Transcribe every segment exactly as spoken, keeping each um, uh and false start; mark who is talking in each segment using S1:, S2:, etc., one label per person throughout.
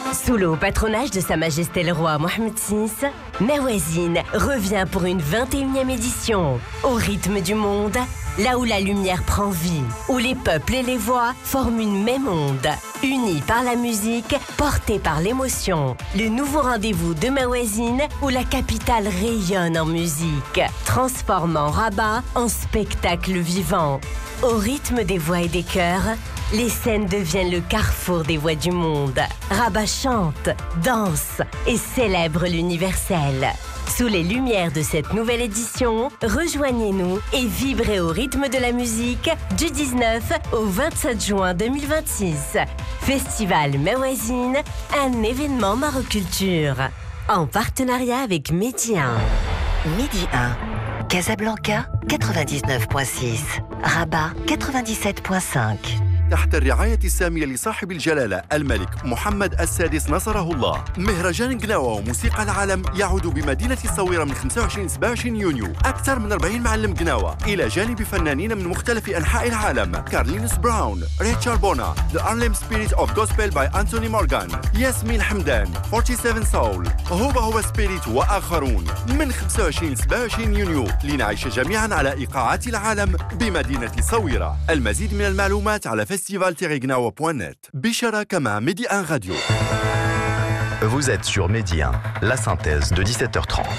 S1: Sous le haut patronage de Sa Majesté le Roi Mohammed six, Mawazine revient pour une vingt et unième édition. Au rythme du monde, là où la lumière prend vie, où les peuples et les voix forment une même onde. Unis par la musique, portés par l'émotion. Le nouveau rendez-vous de Mawazine, où la capitale rayonne en musique, transformant Rabat en spectacle vivant. Au rythme des voix et des chœurs, les scènes deviennent le carrefour des voix du monde. Rabat chante, danse et célèbre l'universel. Sous les lumières de cette nouvelle édition, rejoignez-nous et vibrez au rythme de la musique du dix-neuf au vingt-sept juin deux mille vingt-six. Festival Mawazine, un événement Maroculture. En partenariat avec Midi un.
S2: Midi un. Casablanca quatre-vingt-dix-neuf virgule six. Rabat quatre-vingt-dix-sept virgule cinq.
S3: تحت الرعاية السامية لصاحب الجلالة الملك محمد السادس نصره الله، مهرجان قناوة وموسيقى العالم يعود بمدينة الصويرة من خمسة وعشرين سبعة وعشرين يونيو. أكثر من أربعين معلم قناوة إلى جانب فنانين من مختلف أنحاء العالم: كارلينوس براون، ريتشارد بونا، The Harlem Spirit of Gospel by Anthony Morgan، ياسمين حمدان، سبعة وأربعين Soul، هوبا هو سبيريت وآخرون. من خمسة وعشرين سبعة وعشرين يونيو لنعيش جميعا على إيقاعات العالم بمدينة الصويرة. المزيد من المعلومات على festival tiret gnawa point net. بشراكة مع Midi un Radio.
S4: Vous êtes sur Midi un, la synthèse de dix-sept heures trente.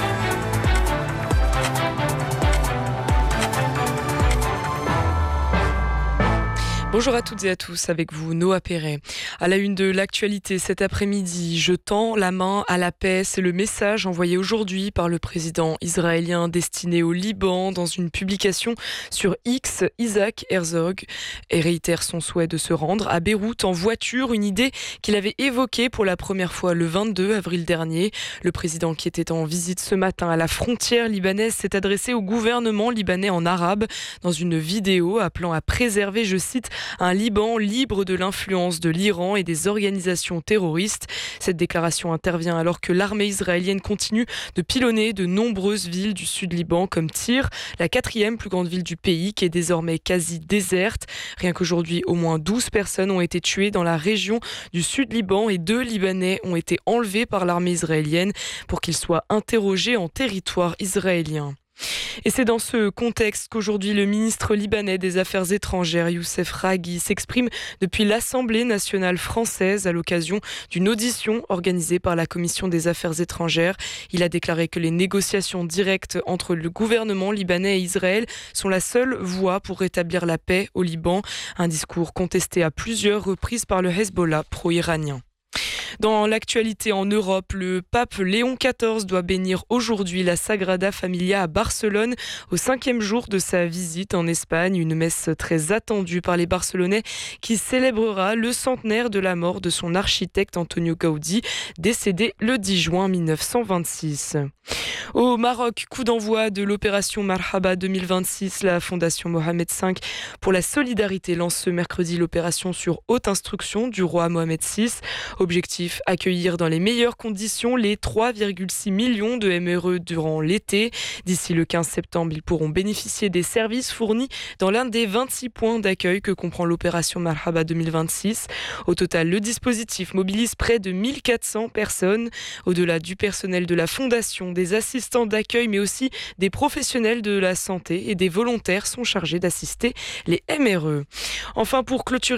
S5: Bonjour à toutes et à tous, avec vous Noah Perret. À la une de l'actualité cet après-midi, je tends la main à la paix, c'est le message envoyé aujourd'hui par le président israélien destiné au Liban dans une publication sur X. Isaac Herzog et réitère son souhait de se rendre à Beyrouth en voiture, une idée qu'il avait évoquée pour la première fois le vingt-deux avril dernier. Le président, qui était en visite ce matin à la frontière libanaise, s'est adressé au gouvernement libanais en arabe dans une vidéo appelant à préserver, je cite, un Liban libre de l'influence de l'Iran et des organisations terroristes. Cette déclaration intervient alors que l'armée israélienne continue de pilonner de nombreuses villes du sud Liban comme Tyr, la quatrième plus grande ville du pays qui est désormais quasi déserte. Rien qu'aujourd'hui, au moins douze personnes ont été tuées dans la région du sud Liban et deux Libanais ont été enlevés par l'armée israélienne pour qu'ils soient interrogés en territoire israélien. Et c'est dans ce contexte qu'aujourd'hui le ministre libanais des Affaires étrangères Youssef Raghi s'exprime depuis l'Assemblée nationale française à l'occasion d'une audition organisée par la Commission des Affaires étrangères. Il a déclaré que les négociations directes entre le gouvernement libanais et Israël sont la seule voie pour rétablir la paix au Liban. Un discours contesté à plusieurs reprises par le Hezbollah pro-iranien. Dans l'actualité en Europe, le pape Léon quatorze doit bénir aujourd'hui la Sagrada Familia à Barcelone au cinquième jour de sa visite en Espagne. Une messe très attendue par les Barcelonais qui célébrera le centenaire de la mort de son architecte Antonio Gaudí, décédé le dix juin mille neuf cent vingt-six. Au Maroc, coup d'envoi de l'opération Marhaba deux mille vingt-six. La Fondation Mohammed cinq pour la solidarité lance ce mercredi l'opération sur haute instruction du roi Mohammed six. Objectif, accueillir dans les meilleures conditions les trois virgule six millions de M R E durant l'été. D'ici le quinze septembre, ils pourront bénéficier des services fournis dans l'un des vingt-six points d'accueil que comprend l'opération Marhaba deux mille vingt-six. Au total, le dispositif mobilise près de mille quatre cents personnes. Au-delà du personnel de la Fondation, des assistants d'accueil, mais aussi des professionnels de la santé et des volontaires sont chargés d'assister les M R E. Enfin, pour clôturer